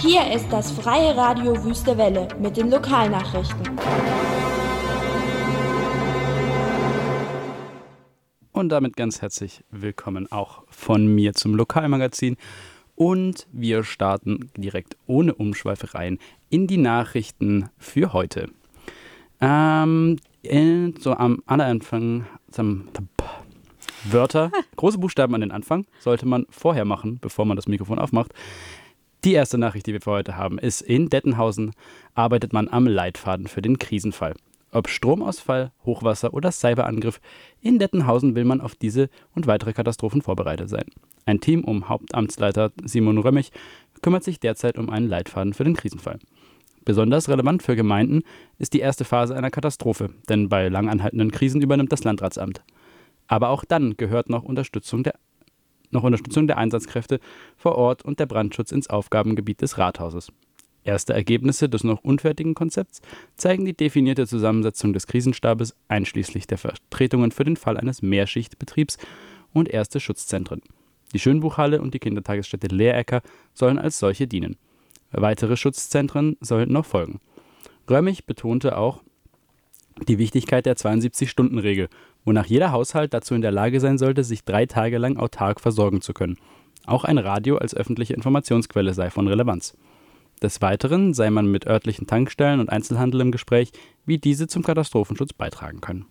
Hier ist das Freie Radio Wüste Welle mit den Lokalnachrichten. Und damit ganz herzlich willkommen auch von mir zum Lokalmagazin. Und wir starten direkt ohne Umschweife rein in die Nachrichten für heute. So am Anfang, Wörter, große Buchstaben an den Anfang, sollte man vorher machen, bevor man das Mikrofon aufmacht. Die erste Nachricht, die wir für heute haben, ist: In Dettenhausen arbeitet man am Leitfaden für den Krisenfall. Ob Stromausfall, Hochwasser oder Cyberangriff, in Dettenhausen will man auf diese und weitere Katastrophen vorbereitet sein. Ein Team um Hauptamtsleiter Simon Römmig kümmert sich derzeit um einen Leitfaden für den Krisenfall. Besonders relevant für Gemeinden ist die erste Phase einer Katastrophe, denn bei lang anhaltenden Krisen übernimmt das Landratsamt. Aber auch dann gehört noch Unterstützung der Einsatzkräfte vor Ort und der Brandschutz ins Aufgabengebiet des Rathauses. Erste Ergebnisse des noch unfertigen Konzepts zeigen die definierte Zusammensetzung des Krisenstabes einschließlich der Vertretungen für den Fall eines Mehrschichtbetriebs und erste Schutzzentren. Die Schönbuchhalle und die Kindertagesstätte Lehrecker sollen als solche dienen. Weitere Schutzzentren sollten noch folgen. Römmig betonte auch die Wichtigkeit der 72-Stunden-Regel, wonach jeder Haushalt dazu in der Lage sein sollte, sich 3 Tage lang autark versorgen zu können. Auch ein Radio als öffentliche Informationsquelle sei von Relevanz. Des Weiteren sei man mit örtlichen Tankstellen und Einzelhandel im Gespräch, wie diese zum Katastrophenschutz beitragen können.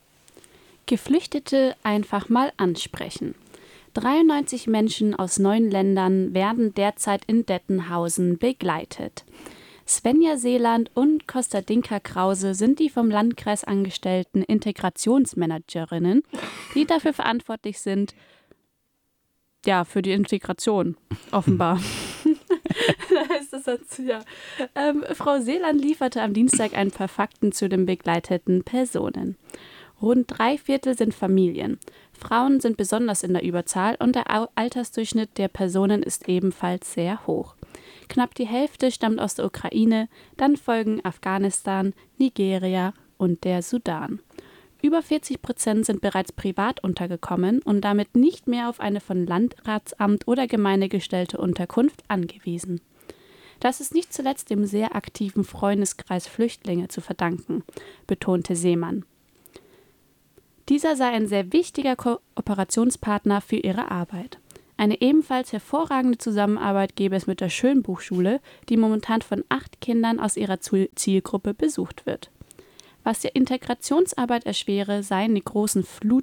Geflüchtete einfach mal ansprechen. 93 Menschen aus 9 Ländern werden derzeit in Dettenhausen begleitet. Svenja Seeland und Kostadinka Krause sind die vom Landkreis angestellten Integrationsmanagerinnen, die dafür verantwortlich sind, für die Integration, offenbar. Da heißt es dazu, ja. Frau Seeland lieferte am Dienstag ein paar Fakten zu den begleiteten Personen. Rund 3/4 sind Familien. Frauen sind besonders in der Überzahl und der Altersdurchschnitt der Personen ist ebenfalls sehr hoch. Knapp die Hälfte stammt aus der Ukraine, dann folgen Afghanistan, Nigeria und der Sudan. Über 40% sind bereits privat untergekommen und damit nicht mehr auf eine von Landratsamt oder Gemeinde gestellte Unterkunft angewiesen. Das ist nicht zuletzt dem sehr aktiven Freundeskreis Flüchtlinge zu verdanken, betonte Seemann. Dieser sei ein sehr wichtiger Kooperationspartner für ihre Arbeit. Eine ebenfalls hervorragende Zusammenarbeit gäbe es mit der Schönbuchschule, die momentan von 8 Kindern aus ihrer Zielgruppe besucht wird. Was die Integrationsarbeit erschwere, sei die große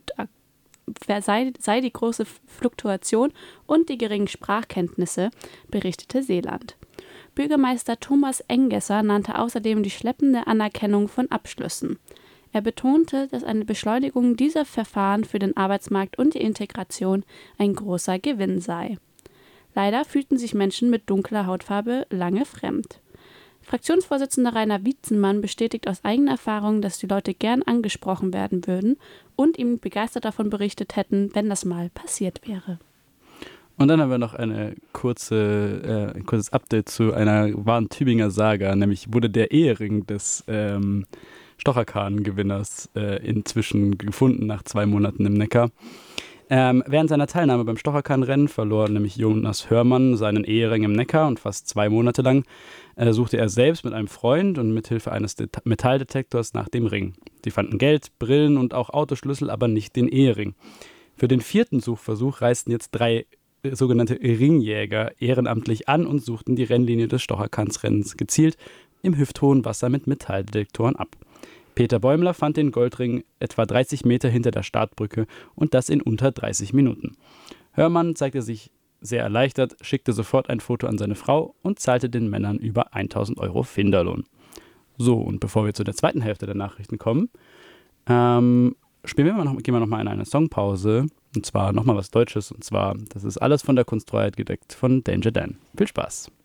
Fluktuation und die geringen Sprachkenntnisse, berichtete Seeland. Bürgermeister Thomas Engesser nannte außerdem die schleppende Anerkennung von Abschlüssen. Er betonte, dass eine Beschleunigung dieser Verfahren für den Arbeitsmarkt und die Integration ein großer Gewinn sei. Leider fühlten sich Menschen mit dunkler Hautfarbe lange fremd. Fraktionsvorsitzender Rainer Wietzenmann bestätigt aus eigener Erfahrung, dass die Leute gern angesprochen werden würden und ihm begeistert davon berichtet hätten, wenn das mal passiert wäre. Und dann haben wir noch ein kurzes Update zu einer wahren Tübinger Saga, nämlich wurde der Ehering des Stocherkahn-Gewinners inzwischen gefunden nach 2 Monaten im Neckar. Während seiner Teilnahme beim Stocherkahn-Rennen verlor nämlich Jonas Hörmann seinen Ehering im Neckar und fast 2 Monate lang suchte er selbst mit einem Freund und mithilfe eines Metalldetektors nach dem Ring. Sie fanden Geld, Brillen und auch Autoschlüssel, aber nicht den Ehering. Für den 4. Suchversuch reisten jetzt 3 sogenannte Ringjäger ehrenamtlich an und suchten die Rennlinie des Stocherkahns-Rennens gezielt im hüfthohen Wasser mit Metalldetektoren ab. Peter Bäumler fand den Goldring etwa 30 Meter hinter der Startbrücke und das in unter 30 Minuten. Hörmann zeigte sich sehr erleichtert, schickte sofort ein Foto an seine Frau und zahlte den Männern über 1.000 € Finderlohn. So, und bevor wir zu der zweiten Hälfte der Nachrichten kommen, gehen wir nochmal in eine Songpause, und zwar nochmal was Deutsches, und zwar, das ist alles von der Kunstfreiheit gedeckt von Danger Dan. Viel Spaß!